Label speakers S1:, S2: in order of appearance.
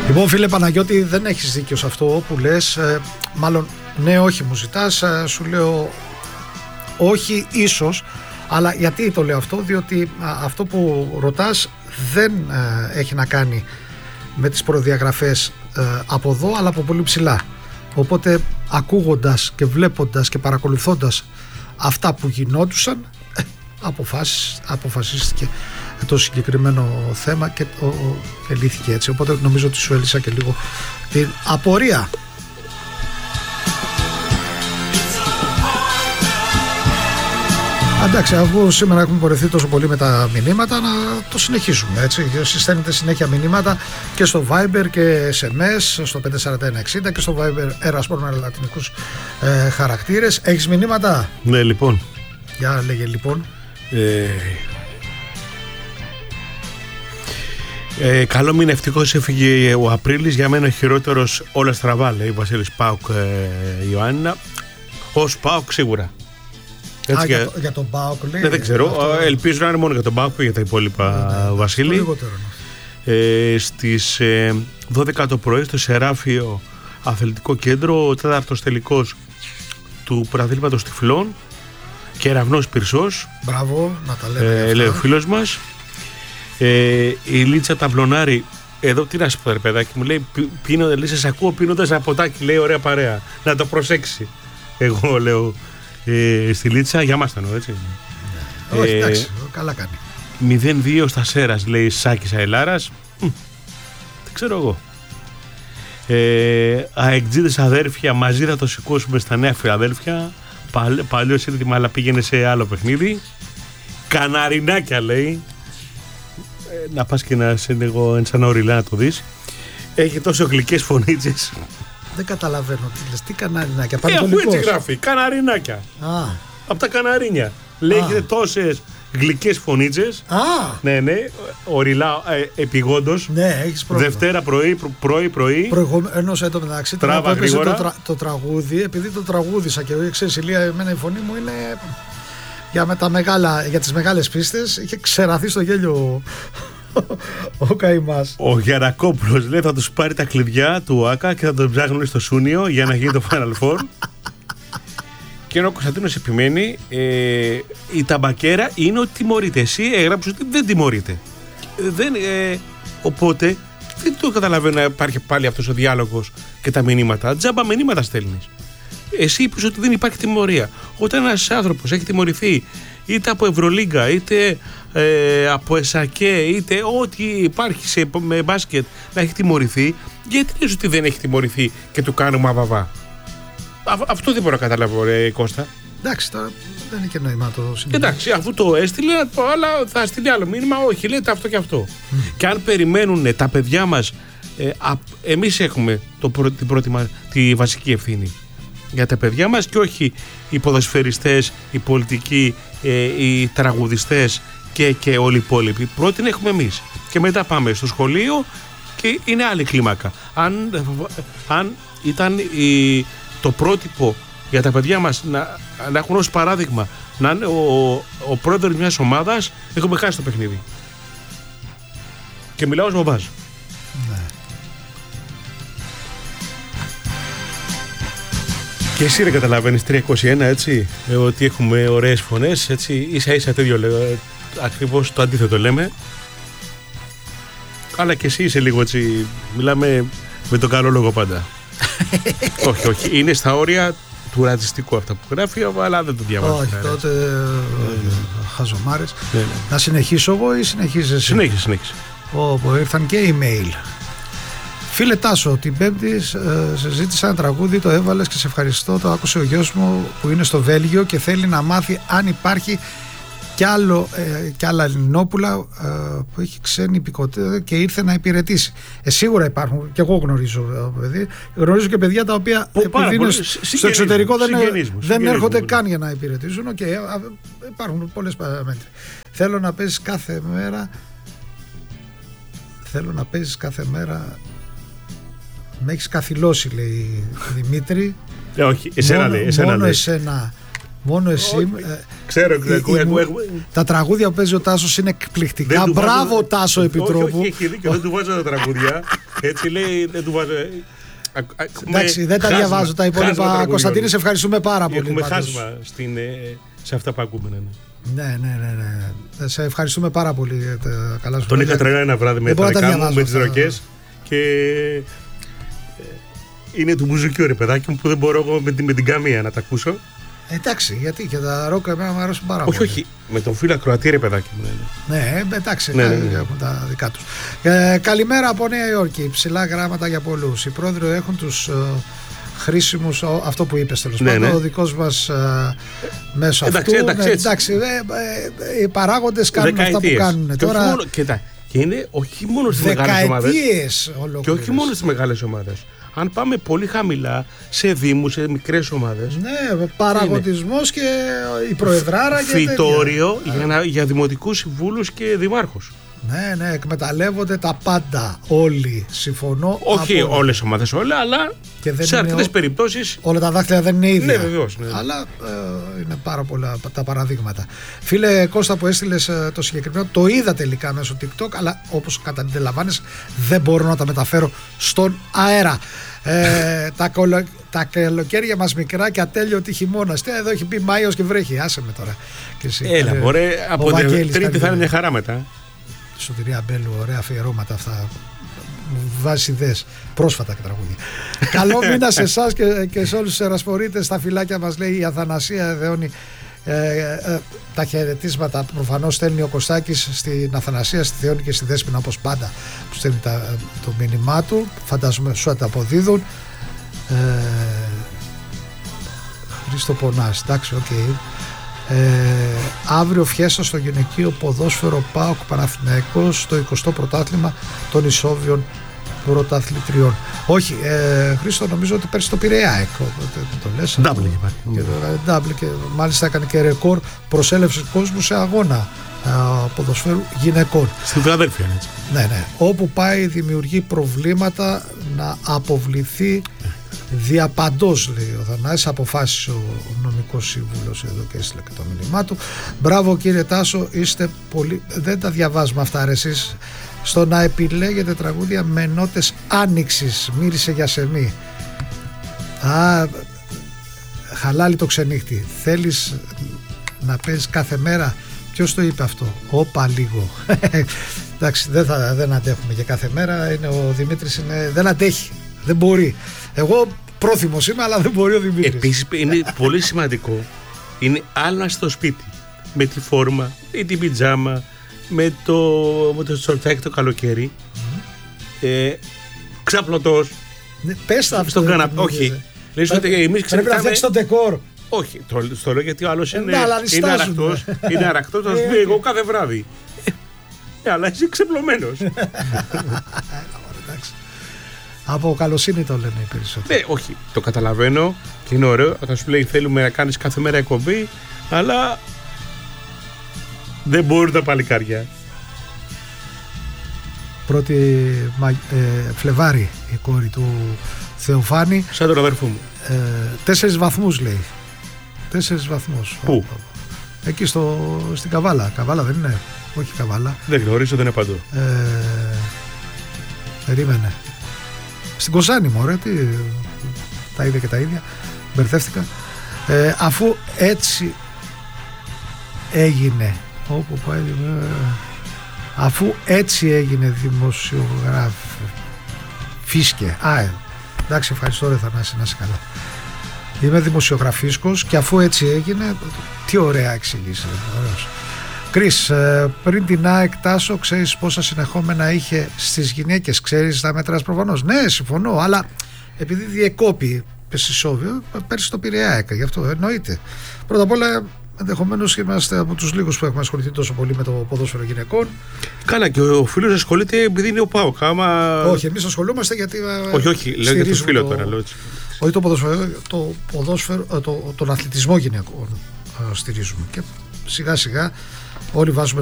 S1: Λοιπόν, φίλε Παναγιώτη, δεν έχεις δίκιο σε αυτό που λες. Μάλλον, ναι, όχι μου ζητάς. Σου λέω όχι ίσως. Αλλά γιατί το λέω αυτό? Διότι αυτό που ρωτάς δεν έχει να κάνει με τις προδιαγραφές από εδώ, αλλά από πολύ ψηλά. Οπότε ακούγοντας και βλέποντας και παρακολουθώντας αυτά που γινόντουσαν, αποφασίστηκε το συγκεκριμένο θέμα και λύθηκε έτσι. Οπότε νομίζω ότι σου έλυσα και λίγο την απορία. Εντάξει, αφού σήμερα έχουμε πορευθεί τόσο πολύ με τα μηνύματα, να το συνεχίσουμε, έτσι. Συσταίνετε συνέχεια μηνύματα και στο Viber και SMS στο 54160 και στο Viber Ερασπορ με λατινικούς χαρακτήρες. Έχεις μηνύματα?
S2: Ναι, λοιπόν.
S1: Για λέγε λοιπόν.
S2: Καλό μήνα, ευτυχώς έφυγε ο Απρίλης. Για μένα ο χειρότερος όλα στραβά, λέει ο Βασίλης Πάουκ Ιωάννη. Ως Πάουκ σίγουρα.
S1: Έτσι για τον ΠΑΟΚ λέει.
S2: Δεν ξέρω, ελπίζω να είναι μόνο για τον ΠΑΟΚ και για τα υπόλοιπα, Βασίλη. Στις 12 το πρωί στο Σεράφιο Αθλητικό Κέντρο, ο τέταρτος τελικός του πρωταθλήματος Τυφλών, Κεραυνός Πυρσός.
S1: Μπράβο, να τα λέμε.
S2: Λέει ο φίλος μας. Η Λίτσα Ταυλονάρη, εδώ τι να σου πω, ρε παιδάκι μου, λέει πίνοντας, λέει, σας ακούω πίνοντας ένα ποτάκι, λέει, ωραία παρέα. Να το προσέξει. Εγώ λέω στη Λίτσα, για μας ήταν, έτσι.
S1: Όχι, εντάξει, καλά κάνει.
S2: 0-2 στα Σέρας, λέει Σάκης Αελάρας. Δεν ξέρω εγώ. Αεκτζίδες αδέρφια, μαζί θα το σηκώσουμε στα Νέα Φιλαδέλφια. Παλιό σύνθημα, αλλά πήγαινε σε άλλο παιχνίδι. Καναρινάκια, λέει. Να πας και να σε λίγο σαν οριλά να το δεις. Έχει τόσο γλυκές φωνίτσες.
S1: Δεν καταλαβαίνω τι λες, τι καναρινάκια.
S2: Αφού έτσι γράφει, καναρινάκια. Από τα Καναρίνια. Λέει έχετε τόσες γλυκές φωνίτσες. Ναι, οριλά επιγόντως.
S1: Ναι, έχεις πρόβλημα.
S2: Δευτέρα πρωί.
S1: Προηγουμένως έτω μεταξύ.
S2: Τράβα γρήγορα.
S1: Το τραγούδι, επειδή το τραγούδισα και ξέρεις, Ηλία, εμένα η φωνή μου είναι για τις μεγάλες πίστες. Είχε ξεραθεί στο γέλιο ο καημάς.
S2: Ο Γιανακόπουλος λέει θα τους πάρει τα κλειδιά του ΆΚΑ και θα τον ψάχνουν στο Σούνιο για να γίνει το Final Four. Και ενώ ο Κωνσταντίνος επιμένει, η ταμπακέρα είναι ότι τιμωρείται. Εσύ έγραψες ότι δεν τιμωρείται. Οπότε δεν το καταλαβαίνω να υπάρχει πάλι αυτός ο διάλογος και τα μηνύματα. Τζάμπα μηνύματα στέλνεις. Εσύ είπες ότι δεν υπάρχει τιμωρία. Όταν ένας άνθρωπος έχει τιμωρηθεί είτε από Ευρωλίγκα, είτε από ΕΣΑΚΕ, είτε ό,τι υπάρχει με μπάσκετ να έχει τιμωρηθεί, γιατί λες ότι δεν έχει τιμωρηθεί και του κάνουμε αβαβά? Αυτό δεν μπορώ να καταλάβω, ρε Κώστα.
S1: Εντάξει, τώρα δεν είναι και νόημα το συνεχίσει.
S2: Εντάξει, αφού το έστειλε, αλλά θα στείλει άλλο μήνυμα. Όχι, λέτε αυτό και αυτό. Και αν περιμένουν τα παιδιά μας, εμείς έχουμε τη βασική ευθύνη για τα παιδιά μας και όχι οι ποδοσφαιριστές, οι πολιτικοί, οι τραγουδιστές και όλοι οι υπόλοιποι. Πρώτη έχουμε εμείς και μετά πάμε στο σχολείο και είναι άλλη κλίμακα. Αν ήταν το πρότυπο για τα παιδιά μας να έχουν ως παράδειγμα να είναι ο πρόεδρος μιας ομάδας, έχουμε χάσει το παιχνίδι. Και μιλάω ως μπαμπάς. Ναι. Και εσύ ρε καταλαβαίνεις 321 έτσι, ότι έχουμε ωραίες φωνές, έτσι, ίσα ίσα τέτοιο λέω, ακριβώς το αντίθετο λέμε. Αλλά και εσύ είσαι λίγο έτσι, μιλάμε με τον καλό λόγο πάντα. όχι, είναι στα όρια του ρατσιστικού αυτά που γράφει, αλλά δεν το διαβάζω.
S1: Όχι, τότε χαζομάρες. Ναι. Να συνεχίσω εγώ ή συνεχίζεις εσύ?
S2: Συνέχισε.
S1: Όπου ήρθαν και email. Φίλε Τάσο, την Πέμπτη σε ζήτησα ένα τραγούδι, το έβαλες και σε ευχαριστώ. Το άκουσε ο γιος μου που είναι στο Βέλγιο και θέλει να μάθει αν υπάρχει κι άλλα Ελληνόπουλα που έχει ξένη υπηκότητα και ήρθε να υπηρετήσει. Σίγουρα υπάρχουν, και εγώ γνωρίζω παιδί. Γνωρίζω και παιδιά τα οποία επειδή είναι στο εξωτερικό δεν έρχονται καν για να υπηρετήσουν. Υπάρχουν πολλές παραμέτρες. Θέλω να παίζεις κάθε μέρα. Με έχεις καθυλώσει, λέει Δημήτρη.
S2: Όχι, εσένα λέει.
S1: Μόνο εσένα Μόνο εσύ.
S2: Ξέρω,
S1: τα τραγούδια που παίζει ο Τάσος είναι εκπληκτικά. Μπράβο, Τάσο Επιτρόπου.
S2: Όχι, έχει δίκιο, δεν του βάζω τα τραγούδια. Έτσι λέει, δεν του βάζω.
S1: Εντάξει, δεν τα διαβάζω τα υπόλοιπα. Κωνσταντίνε, σε ευχαριστούμε πάρα πολύ.
S2: Έχουμε χάσμα σε αυτά που ακούμε.
S1: Ναι. Σε ευχαριστούμε πάρα πολύ.
S2: Τον είχα τρελά ένα βράδυ με τα δικά μου, με τις ροκές και είναι του μπουζουκιού, ρε παιδάκι μου, που δεν μπορώ εγώ με την καμία να τα ακούσω.
S1: Εντάξει, γιατί και τα ρόκα εμένα μου αρέσουν πάρα πολύ.
S2: Όχι, με τον φίλο ακροατή, ρε παιδάκι μου.
S1: Ναι, εντάξει, έχουν τα δικά τους. Καλημέρα από Νέα Υόρκη. Ψηλά γράμματα για πολλούς. Οι πρόεδροι έχουν τους χρήσιμους, αυτό που είπες τέλος πάντων, ο δικός μας μέσω αυτού. Εντάξει, οι παράγοντες κάνουν αυτά που κάνουν τώρα.
S2: Και είναι όχι μόνο στις μεγάλες ομάδες. Και όχι μόνο στις μεγάλες ομάδες. Αν πάμε πολύ χαμηλά σε δήμους, σε μικρές ομάδες.
S1: Ναι, παραγωγισμός και η προεδράρα.
S2: Φυτόριο για δημοτικούς συμβούλους και δημάρχους.
S1: Ναι, εκμεταλλεύονται τα πάντα. Όλοι. Συμφωνώ.
S2: Όχι όλες οι ομάδες, όλα, αλλά σε αρκετές περιπτώσεις.
S1: Όλα τα δάχτυλα δεν είναι ίδια.
S2: Ναι, βεβαίως. Ναι.
S1: Αλλά είναι πάρα πολλά τα παραδείγματα. Φίλε Κώστα, που έστειλες το συγκεκριμένο, το είδα τελικά μέσω TikTok, αλλά όπως καταλαβαίνεις δεν μπορώ να τα μεταφέρω στον αέρα. Τα καλοκαίρια μας μικρά και ατέλειωτη χειμώνας. Εδώ έχει πει Μάιος και βρέχει. Άσε με τώρα.
S2: Έλα, μωρέ, από την Τρίτη θα είναι μια χαρά μετά.
S1: Σωτηρία Μπέλου, ωραία αφιερώματα αυτά. Μου βάζει ιδέες. Πρόσφατα και τραγούδια. Καλό μήνα σε εσάς και σε όλους τους ερασπορείτες. Στα φυλάκια μας λέει η Αθανασία Εδεώνη. Τα χαιρετίσματα προφανώς στέλνει ο Κωστάκης στην Αθανασία, στη Θεόνη και στη Δέσποινα, όπως πάντα που στέλνει το μήνυμά του. Φαντάζομαι σου τα αποδίδουν. Χρήστο Πονάς, εντάξει, οκ. Αύριο φιέστα στο γυναικείο ποδόσφαιρο ΠΑΟΚ Παναθηναϊκός στο 20ο πρωτάθλημα των ισόβιων πρωταθλητριών. Όχι, Χρήστο, νομίζω ότι πέρσι το Πειραιά το λες. Double και μάλιστα έκανε και ρεκόρ προσέλευση κόσμου σε αγώνα ποδοσφαίρου γυναικών.
S2: Στην Φιλαδέλφια, έτσι.
S1: Ναι. Όπου πάει δημιουργεί προβλήματα να αποβληθεί διαπαντός, λέει ο Δανάης. Αποφάσισε ο νομικός σύμβουλος εδώ και έστειλε και το μήνυμά του. Μπράβο κύριε Τάσο, είστε πολύ. Δεν τα διαβάζουμε αυτά ρε εσείς. Στο να επιλέγετε τραγούδια με νότες άνοιξης. Μύρισε για σεμί. Χαλάλι το ξενύχτη. Θέλεις να παίζεις κάθε μέρα? Ποιος το είπε αυτό? Όπα λίγο. Εντάξει, δεν αντέχουμε και κάθε μέρα. Ο Δημήτρης δεν αντέχει. Δεν μπορεί. Εγώ πρόθυμος είμαι, αλλά δεν μπορεί ο Δημήτρης.
S2: Επίσης είναι πολύ σημαντικό. Είναι άλλα στο σπίτι. Με τη φόρμα ή την πιτζάμα, με το σορτσάκι το καλοκαίρι. Ξαπλωτός.
S1: Πες τα
S2: στον καναπέ. Όχι.
S1: Πρέπει να φτιάξει το ντεκόρ.
S2: Όχι, το λέω γιατί ο άλλος είναι αρακτός. Θα σου πει εγώ κάθε βράδυ. Αλλά είσαι ξεπλωμένος.
S1: Από καλοσύνη το λένε οι περισσότεροι.
S2: Ναι, όχι, το καταλαβαίνω και είναι ωραίο. Θα σου λέει θέλουμε να κάνεις κάθε μέρα εκπομπή, αλλά δεν μπορούν τα παλικάρια.
S1: Φλεβάρι η κόρη του Θεοφάνη.
S2: Σαν τον αδερφό μου.
S1: 4 βαθμούς λέει. 4 βαθμούς.
S2: Πού?
S1: Εκεί στην Καβάλα. Καβάλα δεν είναι? Όχι Καβάλα.
S2: Δεν γνωρίζω, δεν είναι παντού.
S1: Περίμενε. Στην Κοζάνη μωρέ, τα ίδια και τα ίδια. Μπερδεύτηκα. Αφού έτσι έγινε, όπου πάει, αφού έτσι έγινε δημοσιογραφίσκε. Εντάξει, ευχαριστώ ρε Θανάση, να είσαι καλά. Είμαι δημοσιογραφίσκος και αφού έτσι έγινε, τι ωραία εξήγηση. Ωραίος. Κρίς, πριν την ΑΕΚ Τάσο, ξέρεις πόσα συνεχόμενα είχε στις γυναίκες? Ξέρεις τα μέτρα προφανώς? Ναι, συμφωνώ, αλλά επειδή διεκόπη Σισόβιο, πέρσι το Πειραιά ΑΕΚ, γι' αυτό εννοείται. Πρώτα απ' όλα, ενδεχομένως είμαστε από τους λίγους που έχουμε ασχοληθεί τόσο πολύ με το ποδόσφαιρο γυναικών.
S2: Καλά, και ο φίλος ασχολείται επειδή είναι ο ΠΑΟΚ.
S1: Όχι, εμείς ασχολούμαστε γιατί.
S2: Όχι, λέω για τους φίλους τώρα.
S1: Όχι το ποδόσφαιρο, τον αθλητισμό γυναικών στηρίζουμε. Και σιγά σιγά όλοι βάζουμε